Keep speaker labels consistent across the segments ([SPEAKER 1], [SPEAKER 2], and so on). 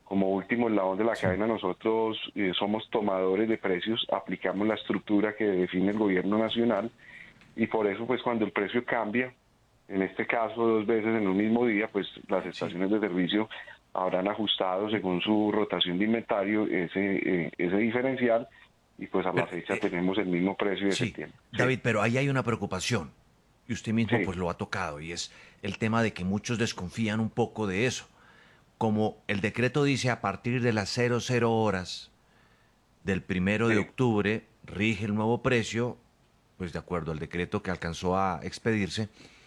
[SPEAKER 1] como último eslabón de la
[SPEAKER 2] Sí.
[SPEAKER 1] cadena, nosotros somos tomadores de precios, aplicamos la estructura que define el gobierno nacional y por eso pues cuando el precio cambia, en este caso 2 veces en un mismo día, pues las
[SPEAKER 2] Sí.
[SPEAKER 1] estaciones de servicio habrán ajustado según su rotación de inventario ese diferencial y pues a la
[SPEAKER 2] Pero,
[SPEAKER 1] fecha tenemos el mismo precio de
[SPEAKER 2] sí,
[SPEAKER 1] septiembre. Sí,
[SPEAKER 2] David, pero ahí hay una preocupación, y usted mismo
[SPEAKER 1] sí,
[SPEAKER 2] pues lo ha tocado, y es el tema de que muchos desconfían un poco de eso. Como el decreto dice a partir de las 00 horas del 1 de octubre rige el nuevo precio, pues de acuerdo al decreto que alcanzó a expedirse,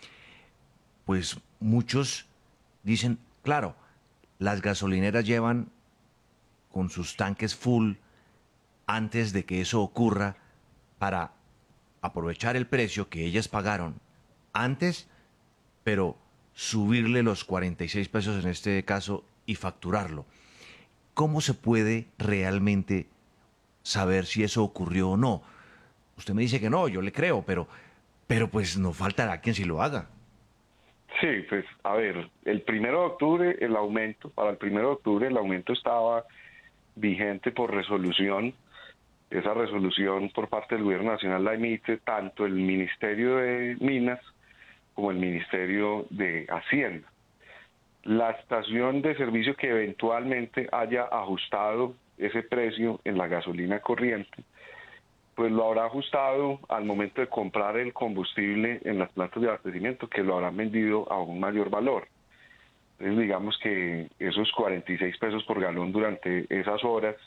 [SPEAKER 2] pues muchos dicen, claro, las gasolineras llevan con sus tanques full antes de que eso ocurra para aprovechar el precio que ellas pagaron antes, pero subirle los 46 pesos en este caso y facturarlo. ¿Cómo se puede realmente saber si eso ocurrió o no? Usted me dice que no, yo le creo, pero pues no faltará quien sí lo haga.
[SPEAKER 1] sí, pues a ver, el 1 de octubre el aumento, para el 1 de octubre el aumento estaba vigente por resolución. Esa resolución por parte del Gobierno Nacional la emite tanto el Ministerio de Minas como el Ministerio de Hacienda. La estación de servicio que eventualmente haya ajustado ese precio en la gasolina corriente, pues lo habrá ajustado al momento de comprar el combustible en las plantas de abastecimiento, que lo habrán vendido a un mayor valor. Entonces digamos que esos 46 pesos por galón durante esas horas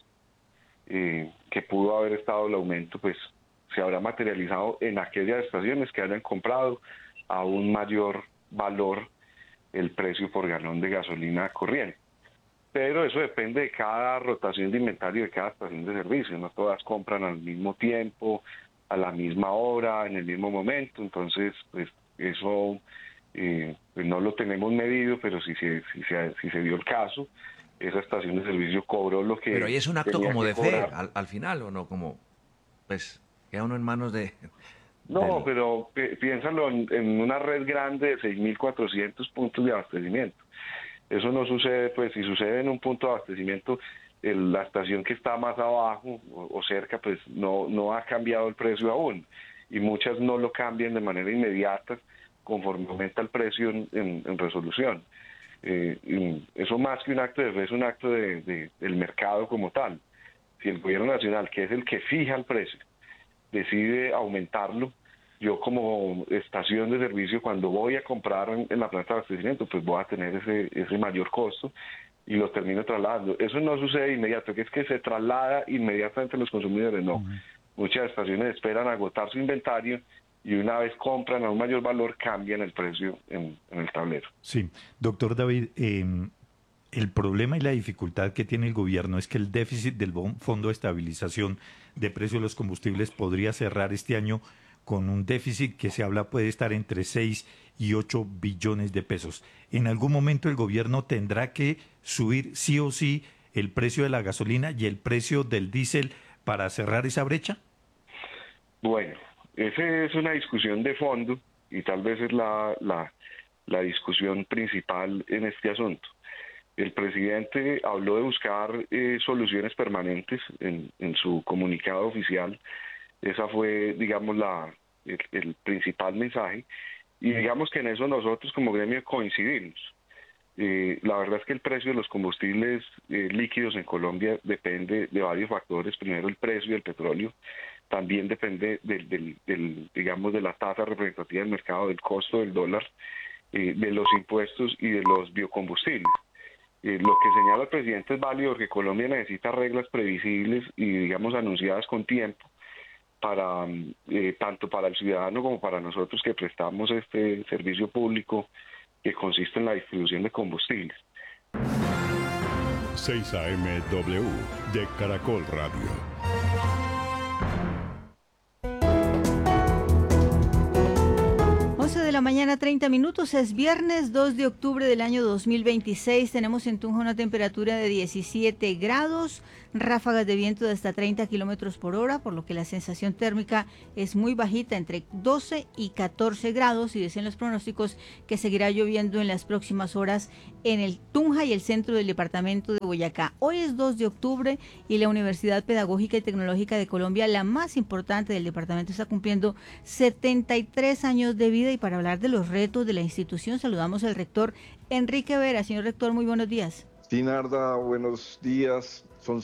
[SPEAKER 1] que pudo haber estado el aumento, pues se habrá materializado en aquellas estaciones que hayan comprado a un mayor valor el precio por galón de gasolina corriente. Pero eso depende de cada rotación de inventario de cada estación de servicio. No todas compran al mismo tiempo, a la misma hora, en el mismo momento. Entonces, pues eso pues no lo tenemos medido, pero si se dio el caso, esa estación de servicio cobró lo
[SPEAKER 2] Pero ahí
[SPEAKER 1] que
[SPEAKER 2] es un acto
[SPEAKER 1] tenía
[SPEAKER 2] como
[SPEAKER 1] que
[SPEAKER 2] de fe,
[SPEAKER 1] cobrar.
[SPEAKER 2] al final, ¿o no? Como, pues, queda uno en manos
[SPEAKER 1] No,
[SPEAKER 2] del...
[SPEAKER 1] pero piénsalo en una red grande de 6.400 puntos de abastecimiento. Eso no sucede, pues si sucede en un punto de abastecimiento, la estación que está más abajo o cerca, pues no ha cambiado el precio aún. Y muchas no lo cambian de manera inmediata conforme aumenta el precio en resolución. Y eso más que un acto de fe es un acto del mercado como tal. Si el gobierno nacional, que es el que fija el precio, decide aumentarlo, yo como estación de servicio cuando voy a comprar en la planta de abastecimiento, pues voy a tener ese mayor costo y lo termino trasladando. Eso no sucede de inmediato, que es que se traslada inmediatamente a los consumidores, no.
[SPEAKER 2] Ujú.
[SPEAKER 1] Muchas estaciones esperan agotar su inventario y una vez compran a un mayor valor cambian el precio en el tablero.
[SPEAKER 3] Sí, doctor David, el problema y la dificultad que tiene el gobierno es que el déficit del Fondo de Estabilización de Precios de los Combustibles podría cerrar este año con un déficit que se habla puede estar entre 6 y 8 billones de pesos. En algún momento el gobierno tendrá que subir sí o sí el precio de la gasolina y el precio del diésel para cerrar esa brecha.
[SPEAKER 1] Bueno, esa es una discusión de fondo y tal vez es la discusión principal en este asunto. El presidente habló de buscar soluciones permanentes en su comunicado oficial. Esa fue, digamos, el principal mensaje. Y digamos que en eso nosotros como gremio coincidimos. La verdad es que el precio de los combustibles líquidos en Colombia depende de varios factores. Primero, el precio del petróleo. También depende digamos, de la tasa representativa del mercado, del costo del dólar, de los impuestos y de los biocombustibles. Lo que señala el presidente es válido porque Colombia necesita reglas previsibles y, digamos, anunciadas con tiempo para tanto para el ciudadano como para nosotros que prestamos este servicio público que consiste en la distribución de combustibles.
[SPEAKER 4] 6 AM de Caracol Radio.
[SPEAKER 5] 11 de la mañana. mañana, 30 minutos. Es viernes 2 de octubre del año 2026. Tenemos en Tunja una temperatura de 17 grados, ráfagas de viento de hasta 30 kilómetros por hora, por lo que la sensación térmica es muy bajita, entre 12 y 14 grados. Y dicen los pronósticos que seguirá lloviendo en las próximas horas en el Tunja y el centro del departamento de Boyacá. Hoy es 2 de octubre y la Universidad Pedagógica y Tecnológica de Colombia, la más importante del departamento, está cumpliendo 73 años de vida. Y para hablar de los retos de la institución, saludamos al rector Enrique Vera. Señor rector, muy buenos días.
[SPEAKER 6] Sí, Narda, buenos días. Son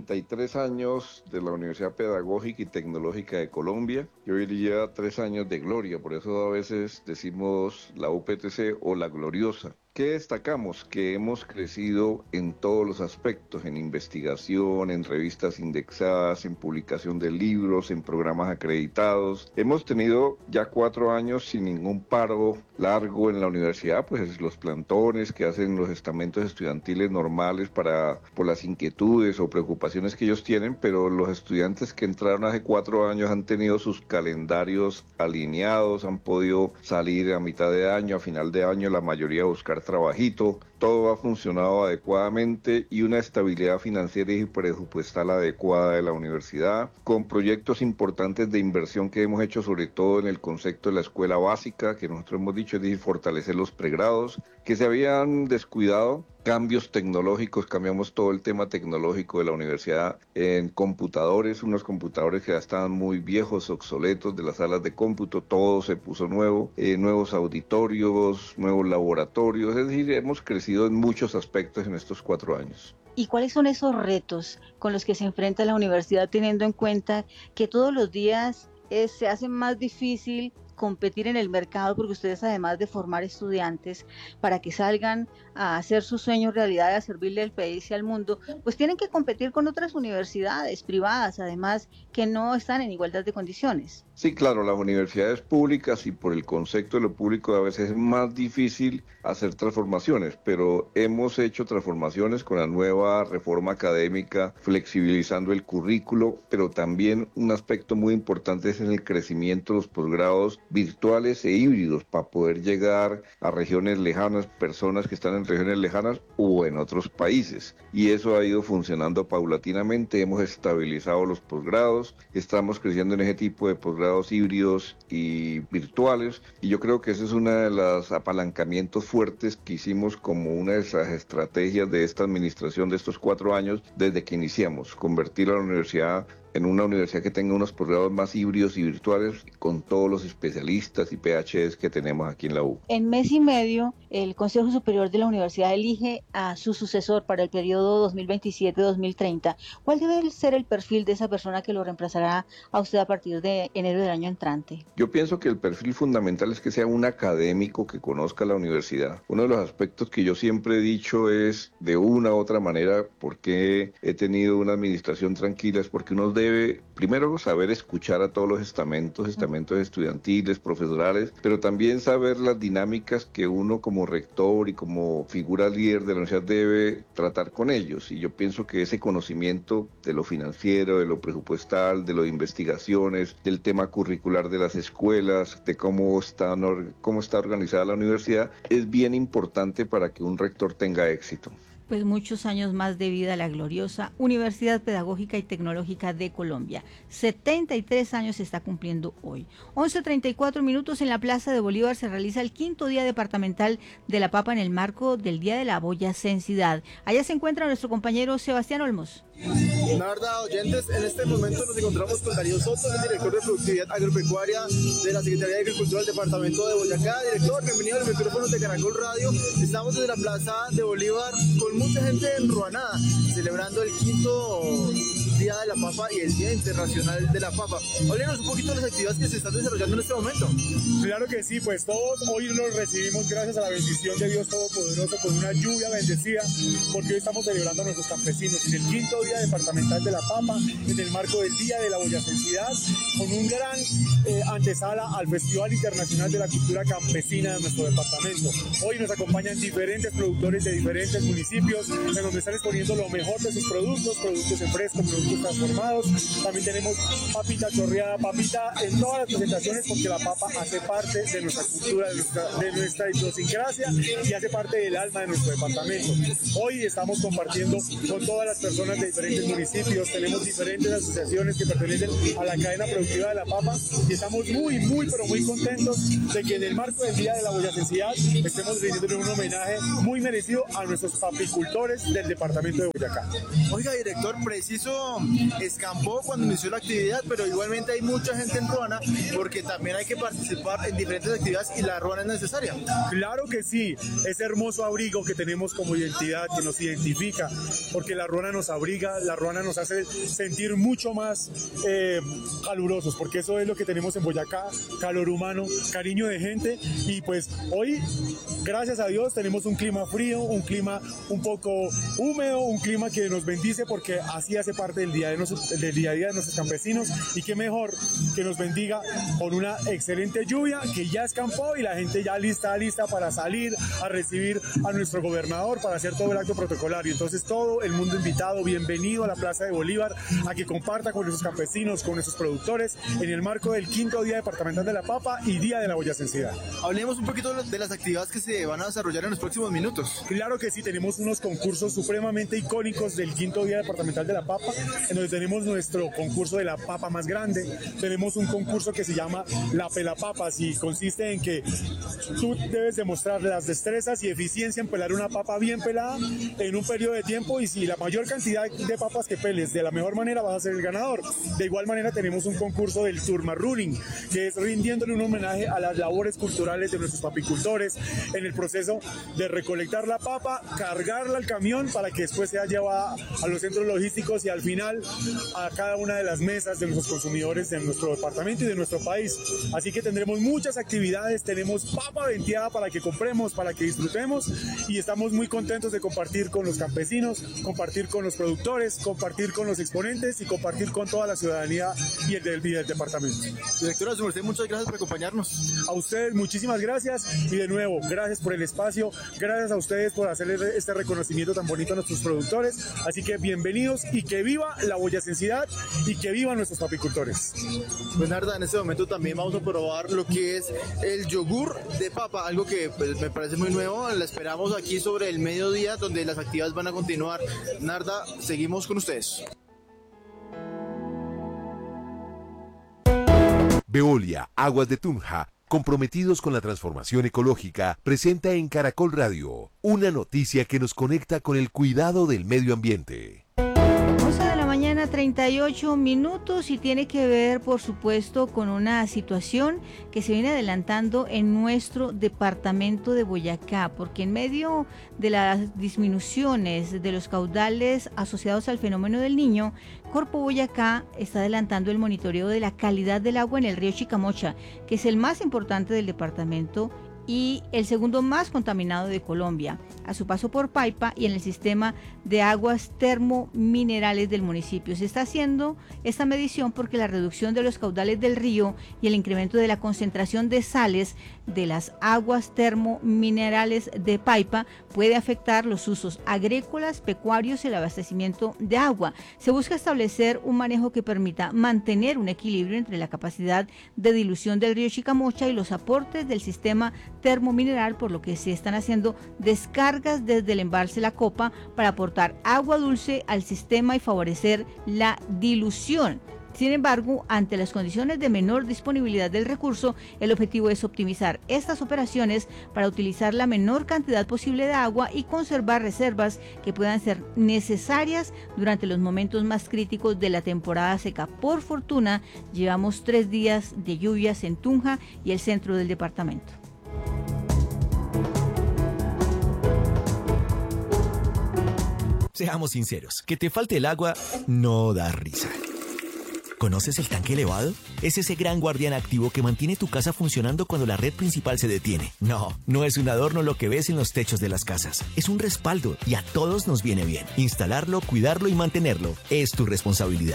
[SPEAKER 6] 73 años de la Universidad Pedagógica y Tecnológica de Colombia y hoy lleva 3 años de gloria, por eso a veces decimos la UPTC o la gloriosa. ¿Qué destacamos? Que hemos crecido en todos los aspectos, en investigación, en revistas indexadas, en publicación de libros, en programas acreditados. Hemos tenido ya 4 años sin ningún paro largo en la universidad, pues los plantones que hacen los estamentos estudiantiles normales por las inquietudes o preocupaciones que ellos tienen, pero los estudiantes que entraron hace 4 años han tenido sus calendarios alineados, han podido salir a mitad de año, a final de año, la mayoría a buscar trabajito, todo ha funcionado adecuadamente y una estabilidad financiera y presupuestal adecuada de la universidad, con proyectos importantes de inversión que hemos hecho sobre todo en el concepto de la escuela básica, que nosotros hemos dicho, es decir, fortalecer los pregrados, que se habían descuidado. Cambios tecnológicos, cambiamos todo el tema tecnológico de la universidad en computadores, unos computadores que ya estaban muy viejos, obsoletos, de las salas de cómputo, todo se puso nuevo, nuevos auditorios, nuevos laboratorios, es decir, hemos crecido en muchos aspectos en estos 4 años.
[SPEAKER 5] ¿Y cuáles son esos retos con los que se enfrenta la universidad, teniendo en cuenta que todos los días se hace más difícil competir en el mercado, porque ustedes, además de formar estudiantes para que salgan a hacer sus sueños realidad, a servirle al país y al mundo, pues tienen que competir con otras universidades privadas, además, que no están en igualdad de condiciones?
[SPEAKER 6] Sí, claro, las universidades públicas y por el concepto de lo público a veces es más difícil hacer transformaciones, pero hemos hecho transformaciones con la nueva reforma académica, flexibilizando el currículo, pero también un aspecto muy importante es en el crecimiento de los posgrados virtuales e híbridos para poder llegar a regiones lejanas, personas que están en regiones lejanas o en otros países. Y eso ha ido funcionando paulatinamente, hemos estabilizado los posgrados, estamos creciendo en ese tipo de posgrados híbridos y virtuales, y yo creo que ese es uno de los apalancamientos fuertes que hicimos como una de esas estrategias de esta administración de estos 4 años desde que iniciamos, convertir a la universidad en una universidad que tenga unos posgrados más híbridos y virtuales con todos los especialistas y PhDs que tenemos aquí en la U.
[SPEAKER 5] En mes y medio, el Consejo Superior de la Universidad elige a su sucesor para el periodo 2027-2030. ¿Cuál debe ser el perfil de esa persona que lo reemplazará a usted a partir de enero del año entrante?
[SPEAKER 6] Yo pienso que el perfil fundamental es que sea un académico que conozca la universidad. Uno de los aspectos que yo siempre he dicho es, de una u otra manera, porque he tenido una administración tranquila, es porque uno debe primero saber escuchar a todos los estamentos estudiantiles, profesorales, pero también saber las dinámicas que uno como rector y como figura líder de la universidad debe tratar con ellos. Y yo pienso que ese conocimiento de lo financiero, de lo presupuestal, de lo de investigaciones, del tema curricular de las escuelas, de cómo está organizada la universidad, es bien importante para que un rector tenga éxito.
[SPEAKER 5] Pues muchos años más de vida a la gloriosa Universidad Pedagógica y Tecnológica de Colombia. 73 años se está cumpliendo hoy. 11:34 minutos en la Plaza de Bolívar se realiza el 5º Día Departamental de la Papa en el marco del Día de la Boyacensidad. Allá se encuentra nuestro compañero Sebastián Olmos.
[SPEAKER 7] Narda, oyentes, en este momento nos encontramos con Darío Soto, el director de Productividad Agropecuaria de la Secretaría de Agricultura del Departamento de Boyacá. Director, bienvenido a los micrófonos de Caracol Radio. Estamos desde la Plaza de Bolívar con mucha gente enruanada, celebrando el 5º Día de la Papa y el Día Internacional de la Papa. Háblenos un poquito de las actividades que se están desarrollando en este momento.
[SPEAKER 8] Claro que sí, pues todos hoy los recibimos gracias a la bendición de Dios Todopoderoso con una lluvia bendecida, porque hoy estamos celebrando a nuestros campesinos en el 5º Día Departamental de la Papa, en el marco del Día de la Boyacensidad, con un gran antesala al Festival Internacional de la Cultura Campesina de nuestro departamento. Hoy nos acompañan diferentes productores de diferentes municipios, en donde están exponiendo lo mejor de sus productos en fresco, productos productos transformados. También tenemos papita chorreada, papita en todas las presentaciones, porque la papa hace parte de nuestra cultura, de nuestra idiosincrasia y hace parte del alma de nuestro departamento. Hoy estamos compartiendo con todas las personas de diferentes municipios, tenemos diferentes asociaciones que pertenecen a la cadena productiva de la papa y estamos pero muy contentos de que en el marco del Día de la Boyacensidad estemos rindiendo un homenaje muy merecido a nuestros papicultores del departamento de Boyacá.
[SPEAKER 7] Oiga, director, preciso escampó cuando inició la actividad, pero igualmente hay mucha gente en Ruana porque también hay que participar en diferentes actividades y la Ruana es necesaria.
[SPEAKER 8] Claro que sí, ese hermoso abrigo que tenemos como identidad, que nos identifica, porque la Ruana nos abriga, la Ruana nos hace sentir mucho más calurosos, porque eso es lo que tenemos en Boyacá, calor humano, cariño de gente, y pues hoy, gracias a Dios, tenemos un clima frío, un clima un poco húmedo, un clima que nos bendice porque así hace parte del día a día de nuestros campesinos, y qué mejor que nos bendiga con una excelente lluvia que ya escampó y la gente ya lista para salir a recibir a nuestro gobernador para hacer todo el acto protocolario. Entonces todo el mundo invitado, bienvenido a la Plaza de Bolívar a que comparta con nuestros campesinos, con nuestros productores en el marco del 5º Día Departamental de la Papa y Día de la Boyacensidad.
[SPEAKER 7] Hablemos un poquito de las actividades que se van a desarrollar en los próximos minutos.
[SPEAKER 8] Claro que sí, tenemos unos concursos supremamente icónicos del 5º Día Departamental de la Papa, en donde tenemos nuestro concurso de la papa más grande, tenemos un concurso que se llama la Pelapapas y consiste en que tú debes demostrar las destrezas y eficiencia en pelar una papa bien pelada en un periodo de tiempo, y si la mayor cantidad de papas que peles de la mejor manera vas a ser el ganador. De igual manera tenemos un concurso del turmarruling, que es rindiéndole un homenaje a las labores culturales de nuestros papicultores en el proceso de recolectar la papa, cargarla al camión para que después sea llevada a los centros logísticos y al final a cada una de las mesas de nuestros consumidores de nuestro departamento y de nuestro país. Así que tendremos muchas actividades, tenemos papa venteada para que compremos, para que disfrutemos, y estamos muy contentos de compartir con los campesinos, compartir con los productores, compartir con los exponentes y compartir con toda la ciudadanía y el del departamento.
[SPEAKER 7] Directora, muchas gracias por acompañarnos.
[SPEAKER 8] A ustedes muchísimas gracias, y de nuevo, gracias por el espacio, gracias a ustedes por hacerle este reconocimiento tan bonito a nuestros productores. Así que bienvenidos, y que viva la boyacensidad y que vivan nuestros papicultores.
[SPEAKER 7] Pues Narda, en este momento también vamos a probar lo que es el yogur de papa, algo que pues, me parece muy nuevo. La esperamos aquí sobre el mediodía, donde las actividades van a continuar. Narda, seguimos con ustedes.
[SPEAKER 9] Veolia, Aguas de Tunja, comprometidos con la transformación ecológica, presenta en Caracol Radio una noticia que nos conecta con el cuidado del medio ambiente.
[SPEAKER 5] 11 de la mañana, 38 minutos, y tiene que ver, por supuesto, con una situación que se viene adelantando en nuestro departamento de Boyacá, porque en medio de las disminuciones de los caudales asociados al fenómeno del Niño, Corpo Boyacá está adelantando el monitoreo de la calidad del agua en el río Chicamocha, que es el más importante del departamento y el segundo más contaminado de Colombia, a su paso por Paipa y en el sistema de aguas termominerales del municipio. Se está haciendo esta medición porque la reducción de los caudales del río y el incremento de la concentración de sales de las aguas termominerales de Paipa puede afectar los usos agrícolas, pecuarios y el abastecimiento de agua. Se busca establecer un manejo que permita mantener un equilibrio entre la capacidad de dilución del río Chicamocha y los aportes del sistema termomineral, por lo que se están haciendo descargas desde el embalse La Copa para aportar agua dulce al sistema y favorecer la dilución. Sin embargo, ante las condiciones de menor disponibilidad del recurso, el objetivo es optimizar estas operaciones para utilizar la menor cantidad posible de agua y conservar reservas que puedan ser necesarias durante los momentos más críticos de la temporada seca. Por fortuna, llevamos 3 días de lluvias en Tunja y el centro del departamento.
[SPEAKER 10] Seamos sinceros, que te falte el agua no da risa. ¿Conoces el tanque elevado? Es ese gran guardián activo que mantiene tu casa funcionando cuando la red principal se detiene. No es un adorno lo que ves en los techos de las casas. Es un respaldo y a todos nos viene bien. Instalarlo, cuidarlo y mantenerlo es tu responsabilidad.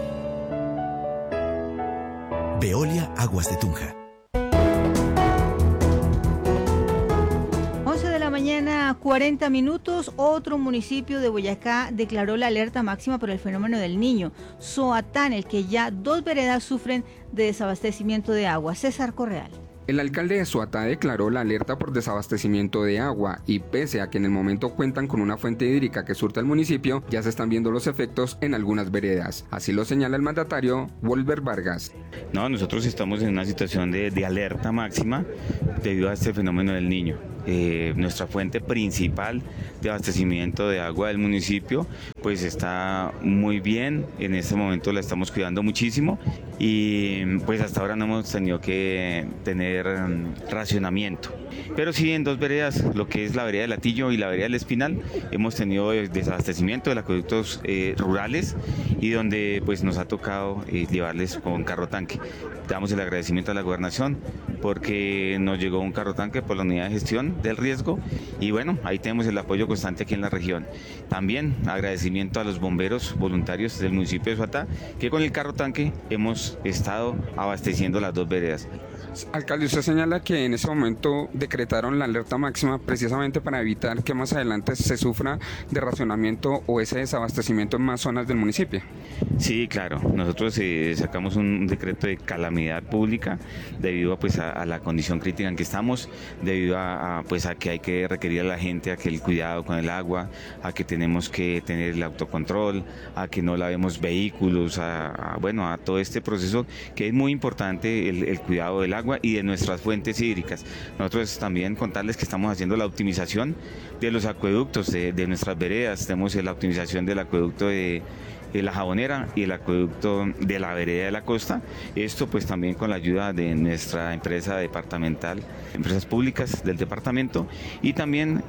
[SPEAKER 10] Veolia Aguas de Tunja.
[SPEAKER 5] 40 minutos, otro municipio de Boyacá declaró la alerta máxima por el fenómeno del Niño. Soatá, en el que ya 2 veredas sufren de desabastecimiento de agua. César Correal.
[SPEAKER 11] El alcalde de Soatá declaró la alerta por desabastecimiento de agua y pese a que en el momento cuentan con una fuente hídrica que surta el municipio, ya se están viendo los efectos en algunas veredas. Así lo señala el mandatario Wolver Vargas.
[SPEAKER 12] No, nosotros estamos en una situación de alerta máxima debido a este fenómeno del Niño. Nuestra fuente principal de abastecimiento de agua del municipio pues está muy bien, en este momento la estamos cuidando muchísimo y pues hasta ahora no hemos tenido que tener racionamiento, pero sí en 2 veredas, lo que es la vereda del Atillo y la vereda del Espinal, hemos tenido desabastecimiento de acueductos rurales y donde pues nos ha tocado llevarles con carro tanque. Damos el agradecimiento a la gobernación porque nos llegó un carro tanque por la unidad de gestión del riesgo y bueno, ahí tenemos el apoyo constante aquí en la región. También agradecimiento a los bomberos voluntarios del municipio de Soatá que con el carro tanque hemos estado abasteciendo las 2 veredas.
[SPEAKER 11] Alcalde, usted señala que en ese momento decretaron la alerta máxima precisamente para evitar que más adelante se sufra de racionamiento o ese desabastecimiento en más zonas del municipio.
[SPEAKER 12] Sí, claro. Nosotros sacamos un decreto de calamidad pública debido pues, a la condición crítica en que estamos, debido a que hay que requerir a la gente a que el cuidado con el agua, a que tenemos que tener el autocontrol, a que no lavemos vehículos, a todo este proceso que es muy importante el cuidado del agua y de nuestras fuentes hídricas. Nosotros también contarles que estamos haciendo la optimización de los acueductos de nuestras veredas. Tenemos la optimización del acueducto de La Jabonera y el acueducto de la vereda de la costa. Esto pues también con la ayuda de nuestra empresa departamental, empresas públicas del departamento y también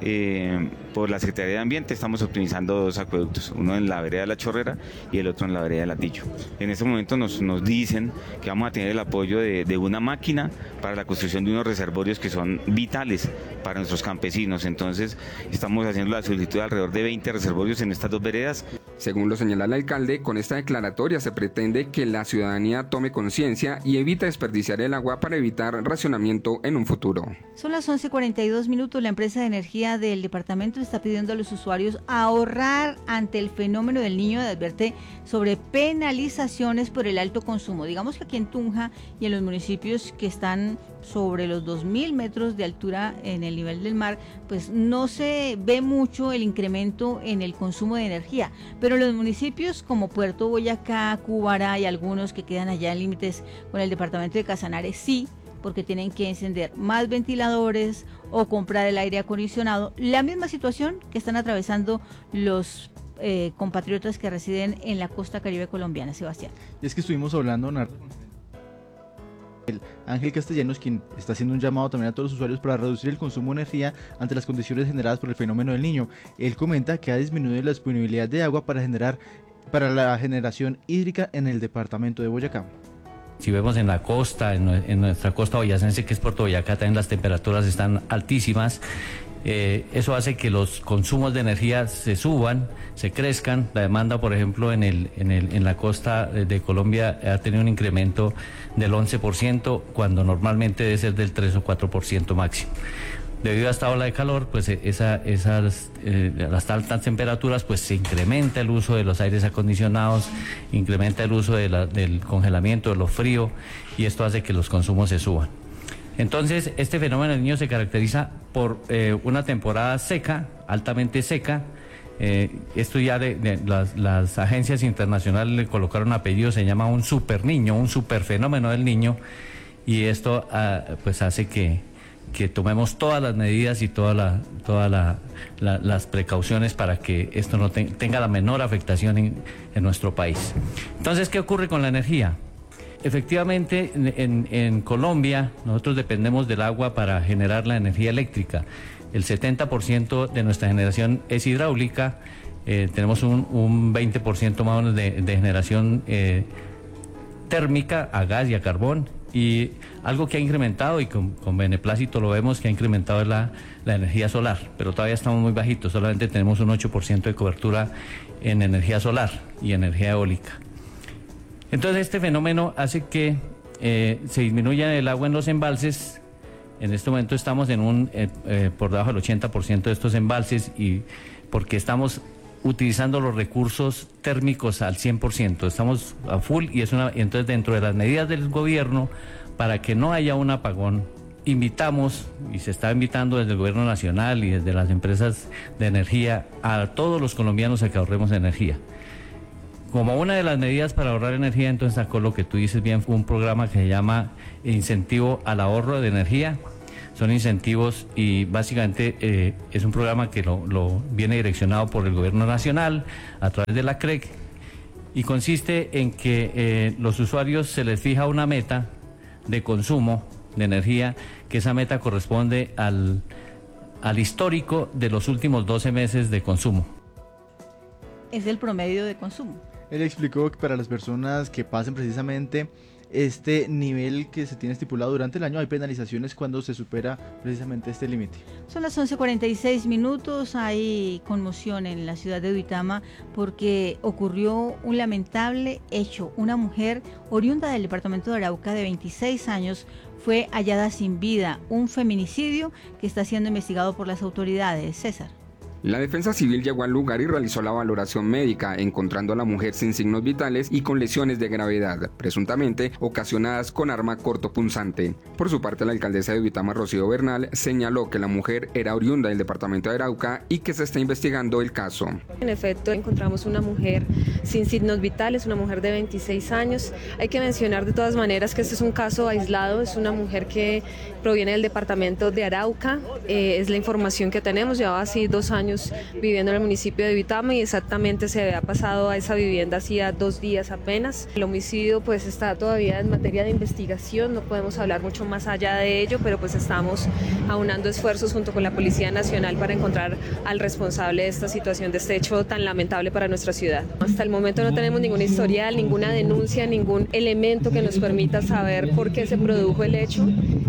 [SPEAKER 12] por la Secretaría de Ambiente estamos optimizando 2 acueductos, uno en la vereda de la Chorrera y el otro en la vereda del Atillo. En este momento nos dicen que vamos a tener el apoyo de una máquina para la construcción de unos reservorios que son vitales para nuestros campesinos. Entonces estamos haciendo la solicitud de alrededor de 20 reservorios en estas 2 veredas.
[SPEAKER 11] Según lo señala el alcalde, con esta declaratoria se pretende que la ciudadanía tome conciencia y evite desperdiciar el agua para evitar racionamiento en un futuro.
[SPEAKER 5] Son las 11:42 minutos. La empresa de energía del departamento está pidiendo a los usuarios ahorrar ante el fenómeno del Niño y advierte sobre penalizaciones por el alto consumo. Digamos que aquí en Tunja y en los municipios que están sobre los 2.000 metros de altura en el nivel del mar, pues no se ve mucho el incremento en el consumo de energía, pero los municipios como Puerto Boyacá, Cubará y algunos que quedan allá en límites con el departamento de Casanare sí, porque tienen que encender más ventiladores o comprar el aire acondicionado, la misma situación que están atravesando los compatriotas que residen en la costa caribe colombiana. Sebastián.
[SPEAKER 13] Y es que estuvimos hablando, Ángel Castellanos, quien está haciendo un llamado también a todos los usuarios para reducir el consumo de energía ante las condiciones generadas por el fenómeno del Niño. Él comenta que ha disminuido la disponibilidad de agua para la generación hídrica en el departamento de Boyacá.
[SPEAKER 14] Si vemos en la costa, en nuestra costa boyacense, que es Puerto Boyacá, también las temperaturas están altísimas. Eso hace que los consumos de energía se suban, se crezcan. La demanda, por ejemplo, en la costa de Colombia ha tenido un incremento del 11%, cuando normalmente debe ser del 3 o 4% máximo. Debido a esta ola de calor, pues las altas temperaturas, pues se incrementa el uso de los aires acondicionados, incrementa el uso del congelamiento, de lo frío, y esto hace que los consumos se suban. Entonces, este fenómeno del Niño se caracteriza por una temporada seca, altamente seca. Esto ya las agencias internacionales le colocaron apellido, se llama un super niño, un super fenómeno del Niño, y esto pues hace que tomemos todas las medidas y todas las precauciones para que esto no tenga la menor afectación en nuestro país. Entonces, ¿qué ocurre con la energía? Efectivamente, en Colombia nosotros dependemos del agua para generar la energía eléctrica. El 70% de nuestra generación es hidráulica, tenemos un 20% más o menos de generación térmica a gas y a carbón, y algo que ha incrementado, y con beneplácito lo vemos, que ha incrementado es la energía solar, pero todavía estamos muy bajitos, solamente tenemos un 8% de cobertura en energía solar y energía eólica. Entonces este fenómeno hace que se disminuya el agua en los embalses, En este momento estamos en por debajo del 80% de estos embalses, y porque estamos utilizando los recursos térmicos al 100%, estamos a full, y entonces dentro de las medidas del gobierno para que no haya un apagón, invitamos, y se está invitando desde el gobierno nacional y desde las empresas de energía, a todos los colombianos a que ahorremos energía. Como una de las medidas para ahorrar energía, entonces sacó lo que tú dices bien, un programa que se llama Incentivo al Ahorro de Energía. Son incentivos y básicamente es un programa que lo viene direccionado por el gobierno nacional a través de la CREC, y consiste en que los usuarios se les fija una meta de consumo de energía, que esa meta corresponde al histórico de los últimos 12 meses de consumo.
[SPEAKER 5] Es el promedio de consumo.
[SPEAKER 13] Él explicó que para las personas que pasen precisamente este nivel que se tiene estipulado durante el año, hay penalizaciones cuando se supera precisamente este límite.
[SPEAKER 5] Son las 11:46, hay conmoción en la ciudad de Duitama porque ocurrió un lamentable hecho. Una mujer oriunda del departamento de Arauca de 26 años fue hallada sin vida, un feminicidio que está siendo investigado por las autoridades. César.
[SPEAKER 11] La defensa civil llegó al lugar y realizó la valoración médica, encontrando a la mujer sin signos vitales y con lesiones de gravedad, presuntamente ocasionadas con arma cortopunzante. Por su parte, la alcaldesa de Duitama, Rocío Bernal, señaló que la mujer era oriunda del departamento de Arauca y que se está investigando el caso.
[SPEAKER 15] En efecto, encontramos una mujer sin signos vitales, una mujer de 26 años. Hay que mencionar de todas maneras que este es un caso aislado, es una mujer que proviene del departamento de Arauca, es la información que tenemos, llevaba así 2 años viviendo en el municipio de Duitama y exactamente se había pasado a esa vivienda hacía 2 días apenas. El homicidio pues está todavía en materia de investigación, no podemos hablar mucho más allá de ello, pero pues estamos aunando esfuerzos junto con la Policía Nacional para encontrar al responsable de esta situación, de este hecho tan lamentable para nuestra ciudad. Hasta el momento no tenemos ningún historial, ninguna denuncia, ningún elemento que nos permita saber por qué se produjo el hecho.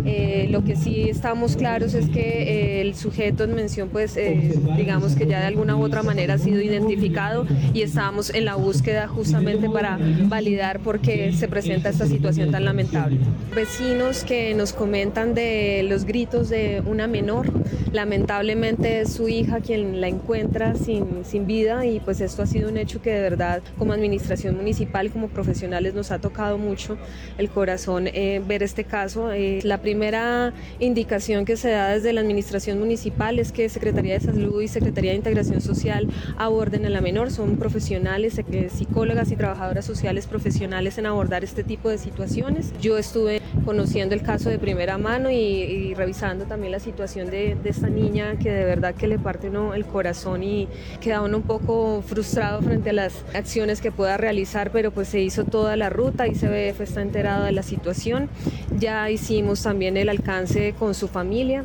[SPEAKER 15] Lo que sí estamos claros es que el sujeto en mención pues digamos que ya de alguna u otra manera ha sido identificado y estábamos en la búsqueda justamente para validar por qué se presenta esta situación tan lamentable. Vecinos que nos comentan de los gritos de una menor, lamentablemente es su hija quien la encuentra sin vida y pues esto ha sido un hecho que de verdad como administración municipal, como profesionales nos ha tocado mucho el corazón ver este caso. La primera indicación que se da desde la administración municipal es que Secretaría de Salud y Secretaría de Integración Social aborden a la menor, son profesionales, psicólogas y trabajadoras sociales profesionales en abordar este tipo de situaciones. Yo estuve conociendo el caso de primera mano y revisando también la situación de esta niña que de verdad que le parte uno el corazón y queda uno un poco frustrado frente a las acciones que pueda realizar, pero pues se hizo toda la ruta, ICBF está enterado de la situación, ya hicimos también el alcance con su familia,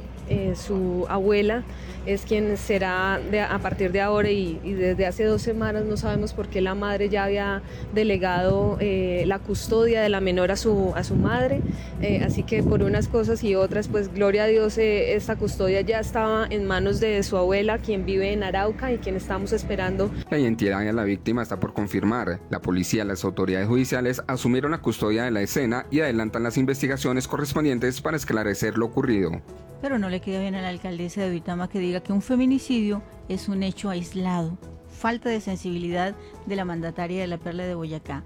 [SPEAKER 15] su abuela es quien será a partir de ahora y desde hace 2 semanas no sabemos por qué la madre ya había delegado la custodia de la menor a su madre, así que por unas cosas y otras pues gloria a Dios esta custodia ya estaba en manos de su abuela quien vive en Arauca y quien estamos esperando.
[SPEAKER 11] La identidad de la víctima está por confirmar. La policía y las autoridades judiciales asumieron la custodia de la escena y adelantan las investigaciones correspondientes para esclarecer lo ocurrido.
[SPEAKER 5] Pero no le queda bien a la alcaldesa de Duitama que diga que un feminicidio es un hecho aislado. Falta de sensibilidad de la mandataria de la Perla de Boyacá.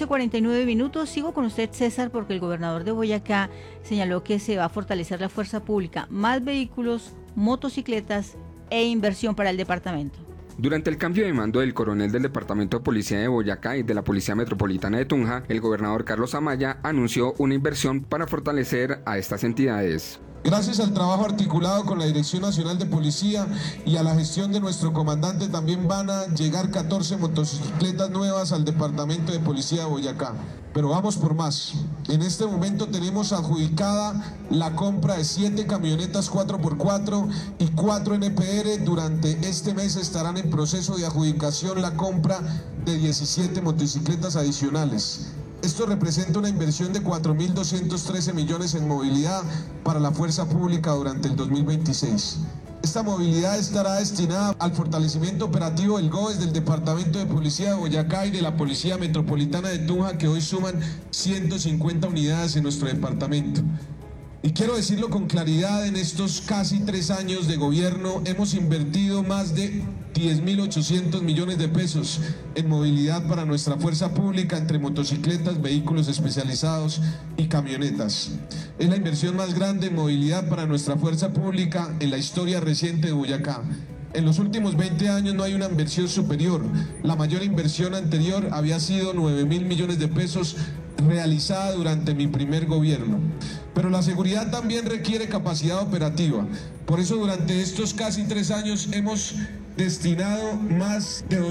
[SPEAKER 5] 11:49. Sigo con usted, César, porque el gobernador de Boyacá señaló que se va a fortalecer la fuerza pública, más vehículos, motocicletas e inversión para el departamento.
[SPEAKER 11] Durante el cambio de mando del coronel del Departamento de Policía de Boyacá y de la Policía Metropolitana de Tunja, el gobernador Carlos Amaya anunció una inversión para fortalecer a estas entidades.
[SPEAKER 16] Gracias al trabajo articulado con la Dirección Nacional de Policía y a la gestión de nuestro comandante también van a llegar 14 motocicletas nuevas al Departamento de Policía de Boyacá. Pero vamos por más. En este momento tenemos adjudicada la compra de 7 camionetas 4x4 y 4 NPR. Durante este mes estarán en proceso de adjudicación la compra de 17 motocicletas adicionales. Esto representa una inversión de 4.213 millones en movilidad para la fuerza pública durante el 2026. Esta movilidad estará destinada al fortalecimiento operativo del GOES, del Departamento de Policía de Boyacá y de la Policía Metropolitana de Tunja, que hoy suman 150 unidades en nuestro departamento. Y quiero decirlo con claridad, en estos casi 3 años de gobierno hemos invertido más de 10.800 millones de pesos en movilidad para nuestra fuerza pública entre motocicletas, vehículos especializados y camionetas. Es la inversión más grande en movilidad para nuestra fuerza pública en la historia reciente de Boyacá. En los últimos 20 años no hay una inversión superior. La mayor inversión anterior había sido 9.000 millones de pesos realizada durante mi primer gobierno. Pero la seguridad también requiere capacidad operativa. Por eso durante estos casi 3 años hemos destinado más de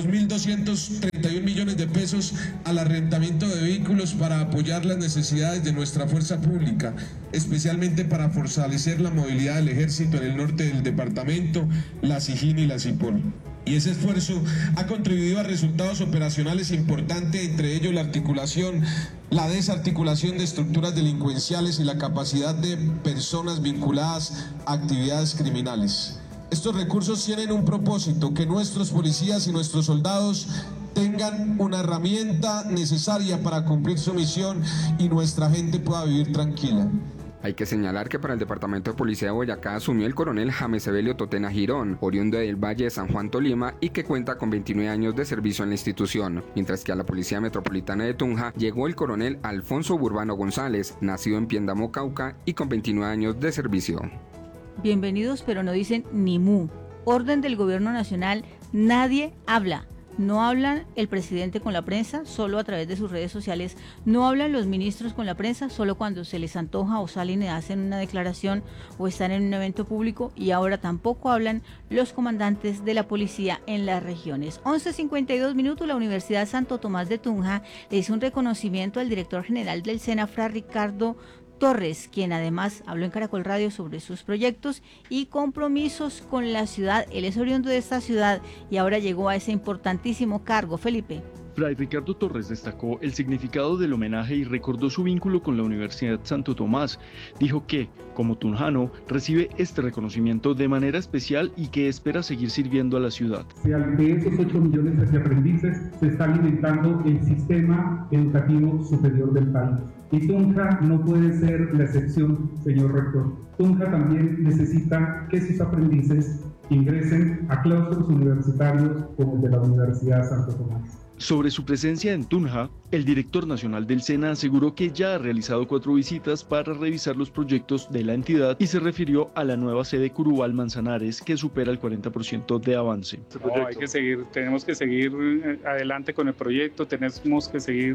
[SPEAKER 16] 2.231 millones de pesos al arrendamiento de vehículos para apoyar las necesidades de nuestra fuerza pública, especialmente para fortalecer la movilidad del ejército en el norte del departamento, la SIJIN y la SIPOL. Y ese esfuerzo ha contribuido a resultados operacionales importantes, entre ellos la articulación, la desarticulación de estructuras delincuenciales y la capacidad de personas vinculadas a actividades criminales. Estos recursos tienen un propósito: que nuestros policías y nuestros soldados tengan una herramienta necesaria para cumplir su misión y nuestra gente pueda vivir tranquila.
[SPEAKER 11] Hay que señalar que para el Departamento de Policía de Boyacá asumió el coronel James Evelio Totena Girón, oriundo del Valle de San Juan, Tolima, y que cuenta con 29 años de servicio en la institución, mientras que a la Policía Metropolitana de Tunja llegó el coronel Alfonso Burbano González, nacido en Piendamó, Cauca, y con 29 años de servicio.
[SPEAKER 5] Bienvenidos, pero no dicen ni mu. Orden del Gobierno Nacional, nadie habla. No hablan el presidente con la prensa, solo a través de sus redes sociales. No hablan los ministros con la prensa, solo cuando se les antoja o salen y hacen una declaración o están en un evento público. Y ahora tampoco hablan los comandantes de la policía en las regiones. 11:52 minutos, la Universidad Santo Tomás de Tunja le hizo un reconocimiento al director general del SENA, Fray Ricardo Torres, quien además habló en Caracol Radio sobre sus proyectos y compromisos con la ciudad. Él es oriundo de esta ciudad y ahora llegó a ese importantísimo cargo. Felipe.
[SPEAKER 17] Fray Ricardo Torres destacó el significado del homenaje y recordó su vínculo con la Universidad Santo Tomás. Dijo que, como tunjano, recibe este reconocimiento de manera especial y que espera seguir sirviendo a la ciudad.
[SPEAKER 18] De esos 8 millones de aprendices se está alimentando el sistema educativo superior del país. Y Tunja no puede ser la excepción, señor rector. Tunja también necesita que sus aprendices ingresen a claustros universitarios como el de la Universidad Santo Tomás.
[SPEAKER 17] Sobre su presencia en Tunja, el director nacional del SENA aseguró que ya ha realizado 4 visitas para revisar los proyectos de la entidad y se refirió a la nueva sede Curubal Manzanares, que supera el 40% de avance.
[SPEAKER 19] No, hay que seguir, tenemos que seguir adelante con el proyecto, tenemos que seguir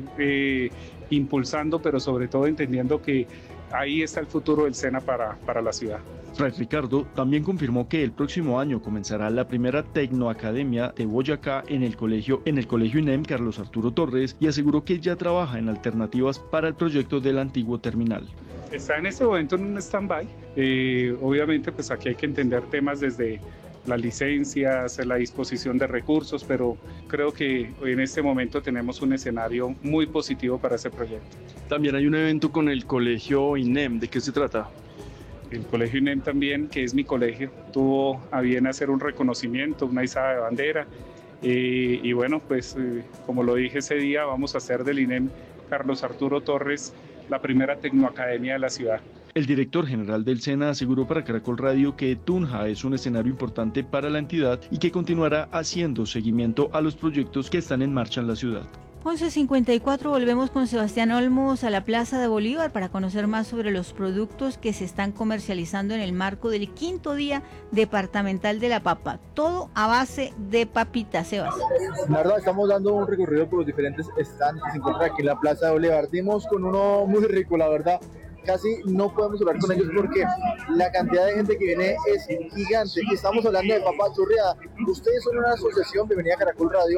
[SPEAKER 19] impulsando, pero sobre todo entendiendo que ahí está el futuro del SENA para la ciudad.
[SPEAKER 17] Fray Ricardo también confirmó que el próximo año comenzará la primera Tecnoacademia de Boyacá en el colegio INEM Carlos Arturo Torres y aseguró que ya trabaja en alternativas para el proyecto del antiguo terminal.
[SPEAKER 19] Está en este momento en un stand-by. Obviamente pues aquí hay que entender temas desde las licencias, la disposición de recursos, pero creo que en este momento tenemos un escenario muy positivo para ese proyecto.
[SPEAKER 17] También hay un evento con el colegio INEM, ¿de qué se trata?
[SPEAKER 19] El colegio INEM también, que es mi colegio, tuvo a bien hacer un reconocimiento, una izada de bandera, y bueno, pues como lo dije ese día, vamos a hacer del INEM Carlos Arturo Torres la primera tecnoacademia de la ciudad.
[SPEAKER 17] El director general del SENA aseguró para Caracol Radio que Tunja es un escenario importante para la entidad y que continuará haciendo seguimiento a los proyectos que están en marcha en la ciudad.
[SPEAKER 5] 11:54, volvemos con Sebastián Olmos a la Plaza de Bolívar para conocer más sobre los productos que se están comercializando en el marco del 5º día departamental de la papa. Todo a base de papitas, Sebas.
[SPEAKER 20] La verdad, estamos dando un recorrido por los diferentes stands que se encuentran aquí en la Plaza de Bolívar. Dimos con uno muy rico, la verdad. Casi no podemos hablar con ellos porque la cantidad de gente que viene es gigante. Estamos hablando de papa chorreada. Ustedes son una asociación, bienvenida a Caracol Radio,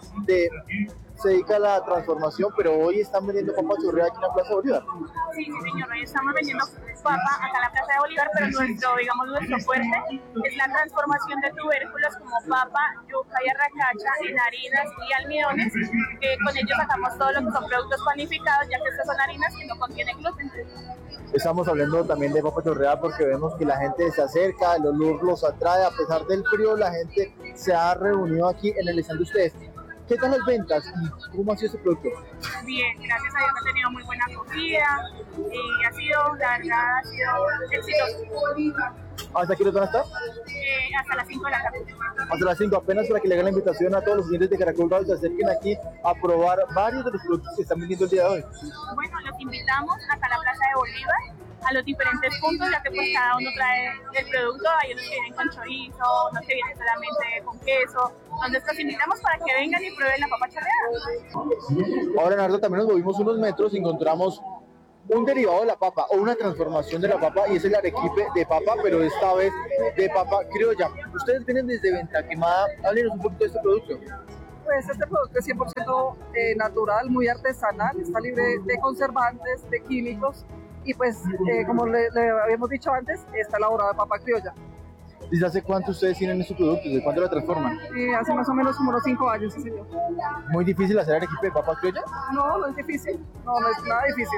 [SPEAKER 20] se dedica a la transformación, pero hoy están vendiendo papa chorreada aquí en la Plaza de Bolívar.
[SPEAKER 21] Sí, señor, hoy estamos vendiendo papa acá en la Plaza de Bolívar, pero nuestro fuerte es la transformación de tubérculos como papa, yuca y arracacha en harinas y almidones. Con ellos sacamos todo lo que son productos panificados, ya que estas son harinas que no contienen gluten.
[SPEAKER 20] Estamos hablando también de papa chorreada porque vemos que la gente se acerca, el olor los atrae, a pesar del frío la gente se ha reunido aquí en el stand de ustedes. ¿Qué tal las ventas y cómo ha sido este producto?
[SPEAKER 21] Bien, gracias a Dios ha tenido muy buena acogida y ha sido, la verdad, ha sido exitoso.
[SPEAKER 20] ¿Hasta qué hora van a estar?
[SPEAKER 21] Hasta las 5 de la tarde.
[SPEAKER 20] Hasta las 5, apenas para que le hagan la invitación a todos los clientes de Caracol Radio, se acerquen aquí a probar varios de los productos que están vendiendo el día de hoy.
[SPEAKER 21] Bueno, los invitamos hasta la Plaza de Bolívar, a los diferentes puntos, ya que pues cada uno trae el producto. Hay unos que vienen con chorizo, unos que vienen solamente con queso. Entonces los invitamos para que vengan y prueben la papa chorreada.
[SPEAKER 20] Ahora, Nardo, también nos movimos unos metros y encontramos un derivado de la papa o una transformación de la papa, y es el arequipe de papa, pero esta vez de papa criolla. Ustedes vienen desde Venta Quemada, háblenos un poquito de este producto.
[SPEAKER 2] Pues este producto es 100% natural, muy artesanal, está libre de conservantes, de químicos, y pues como le habíamos dicho antes, está elaborada de papa criolla.
[SPEAKER 20] ¿Desde hace cuánto ustedes tienen estos productos? ¿De cuánto la transforman?
[SPEAKER 2] Hace más o menos como unos 5 años, sí, señor.
[SPEAKER 20] ¿Muy difícil hacer arequipe de papa criolla?
[SPEAKER 2] No, no es difícil, no es nada difícil.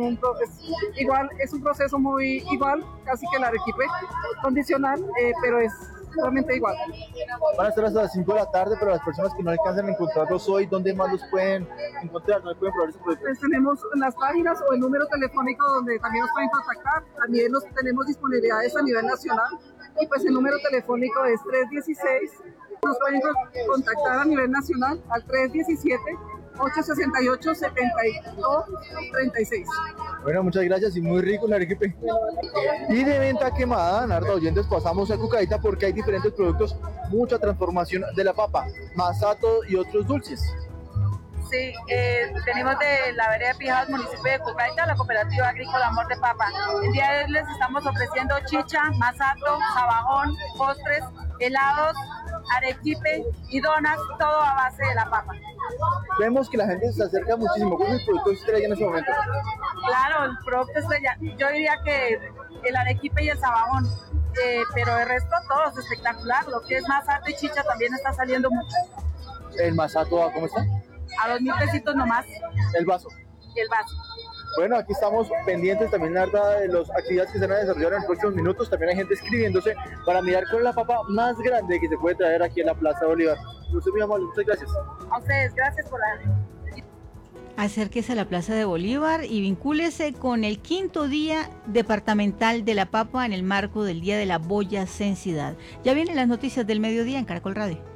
[SPEAKER 2] Es un proceso muy igual, casi que el arequipe condicional, pero es realmente igual.
[SPEAKER 20] Van a estar hasta las 5 de la tarde, pero las personas que no alcanzan a encontrarlos hoy, ¿dónde más los pueden encontrar? ¿Dónde pueden probar estos productos?
[SPEAKER 2] Pues tenemos las páginas o el número telefónico donde también nos pueden contactar. También tenemos disponibilidades a nivel nacional. Y pues el número telefónico es 316, nos pueden contactar a nivel nacional al 317-868-7236.
[SPEAKER 20] Bueno, muchas gracias y muy rico el arequipe. Y de Venta Quemada, Nardo oyentes, pasamos a Cucaita porque hay diferentes productos, mucha transformación de la papa, masato y otros dulces.
[SPEAKER 22] Sí, venimos de la vereda de Pijadas, municipio de Cucaita, la cooperativa agrícola Amor de Papa. El día de hoy les estamos ofreciendo chicha, masato, sabajón, postres, helados, arequipe y donas, todo a base de la papa.
[SPEAKER 20] Vemos que la gente se acerca muchísimo. ¿Cuál es el producto estrella en este momento?
[SPEAKER 22] Claro, el producto estrella, yo diría que el arequipe y el sabajón, pero el resto todo es espectacular. Lo que es masato y chicha también está saliendo mucho.
[SPEAKER 20] ¿El masato cómo está?
[SPEAKER 22] A 2.000 pesitos nomás.
[SPEAKER 20] ¿El vaso?
[SPEAKER 22] El vaso.
[SPEAKER 20] Bueno, aquí estamos pendientes también, Narda, de las actividades que se van a desarrollar en los próximos minutos. También hay gente escribiéndose para mirar cuál es la papa más grande que se puede traer aquí en la Plaza de Bolívar. Usted muy amable, muchas gracias.
[SPEAKER 22] A ustedes, gracias por la...
[SPEAKER 5] Acérquese a la Plaza de Bolívar y vincúlese con el 5º Día Departamental de la Papa en el marco del Día de la Boyacensidad. Ya vienen las noticias del mediodía en Caracol Radio.